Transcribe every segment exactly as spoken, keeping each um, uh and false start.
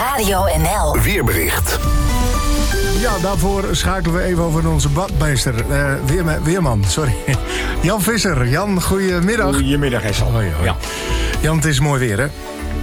Radio N L. Weerbericht. Ja, daarvoor schakelen we even over naar onze badmeester. Uh, weerma- weerman, sorry. Jan Visser. Jan, goedemiddag. Goedemiddag, Hessel. Hoi, hoi. Ja. Jan, het is mooi weer, hè?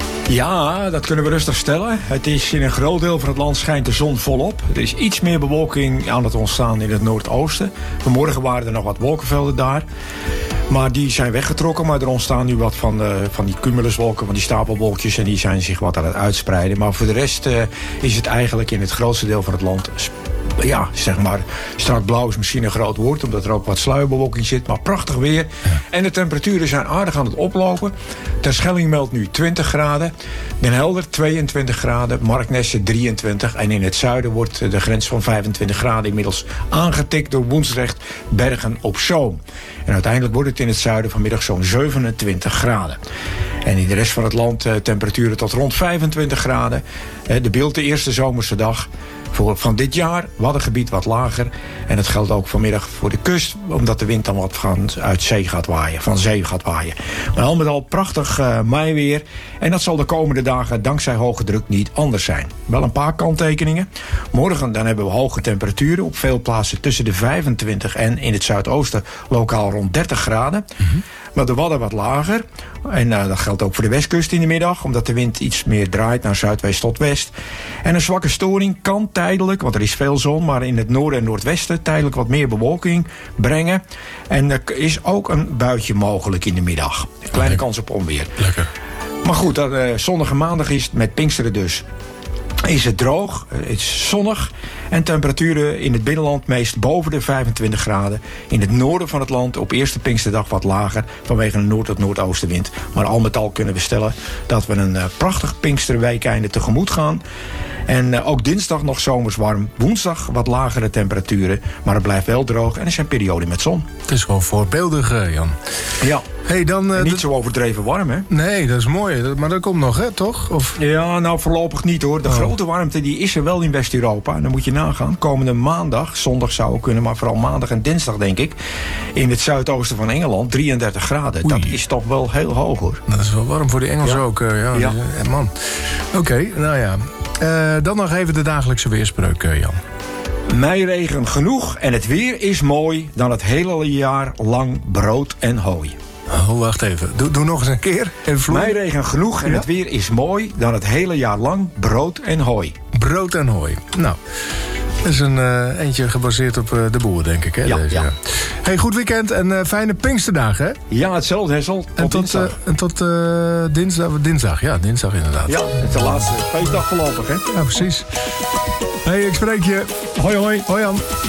Ja, dat kunnen we rustig stellen. Het is in een groot deel van het land schijnt de zon volop. Er is iets meer bewolking aan het ontstaan in het noordoosten. Vanmorgen waren er nog wat wolkenvelden daar. Maar die zijn weggetrokken. Maar er ontstaan nu wat van, de, van die cumuluswolken, van die stapelwolkjes. En die zijn zich wat aan het uitspreiden. Maar voor de rest uh, is het eigenlijk in het grootste deel van het land... ja, zeg maar, strak blauw is misschien een groot woord... omdat er ook wat sluierbewolking zit, maar prachtig weer. Ja. En de temperaturen zijn aardig aan het oplopen. Terschelling meldt nu twintig graden. Den Helder tweeëntwintig graden. Marknesse drieëntwintig. En in het zuiden wordt de grens van vijfentwintig graden... inmiddels aangetikt door Woensdrecht, Bergen op Zoom. En uiteindelijk wordt het in het zuiden vanmiddag zo'n zevenentwintig graden. En in de rest van het land uh, temperaturen tot rond vijfentwintig graden. Uh, de beeld de eerste zomerse dag... Voor van dit jaar, Waddengebied wat lager. En het geldt ook vanmiddag voor de kust... omdat de wind dan wat van uit zee gaat waaien, van zee gaat waaien. Maar al met al prachtig uh, meiweer. En dat zal de komende dagen dankzij hoge druk niet anders zijn. Wel een paar kanttekeningen. Morgen dan hebben we hoge temperaturen. Op veel plaatsen tussen de vijfentwintig en in het zuidoosten lokaal rond dertig graden. Mm-hmm. Maar de Wadden wat lager. En uh, dat geldt ook voor de westkust in de middag... omdat de wind iets meer draait naar zuidwest tot west. En een zwakke storing kan tijdelijk... want er is veel zon, maar in het noorden en noordwesten... tijdelijk wat meer bewolking brengen. En er is ook een buitje mogelijk in de middag. Een kleine kans op onweer. Lekker. Maar goed, dat, uh, zonnige maandag is het met Pinksteren dus... is het droog, het is zonnig... en temperaturen in het binnenland meest boven de vijfentwintig graden. In het noorden van het land op eerste Pinksterdag wat lager... vanwege een noord- tot noordoostenwind. Maar al met al kunnen we stellen dat we een uh, prachtig Pinksterweekeinde tegemoet gaan. En uh, ook dinsdag nog zomers warm. Woensdag wat lagere temperaturen. Maar het blijft wel droog en er zijn perioden met zon. Het is gewoon voorbeeldig, uh, Jan. Ja. Hey, dan, uh, niet d- zo overdreven warm, hè? Nee, dat is mooi. Maar dat komt nog, hè, toch? Of... Ja, nou voorlopig niet, hoor. De oh. grote warmte die is er wel in West-Europa. En dan moet je nagaan. Komende maandag, zondag zou het kunnen... maar vooral maandag en dinsdag, denk ik... in het zuidoosten van Engeland, drieëndertig graden. Oei. Dat is toch wel heel hoog, hoor. Dat is wel warm voor de Engelsen ja. ook. Uh, ja, ja. Uh, man. Oké, okay, nou ja. Uh, dan nog even de dagelijkse weerspreuk, uh, Jan. Meiregen genoeg en het weer is mooi... dan het hele jaar lang brood en hooi. Oh, wacht even. Doe, doe nog eens een keer. Meiregen genoeg en ja? het weer is mooi... dan het hele jaar lang brood en hooi. Brood en hooi. Nou, dat is een uh, eentje gebaseerd op uh, de boer, denk ik. Hè, ja, deze. ja. Hey, goed weekend en uh, fijne Pinksterdagen, hè? Ja, hetzelfde, Hessel. Tot en tot, dinsdag. Uh, en tot uh, dinsdag, dinsdag. Ja, dinsdag inderdaad. Ja, het is de laatste feestdag voorlopig, hè? Ja, precies. Hey, ik spreek je. Hoi, hoi. Hoi, Jan.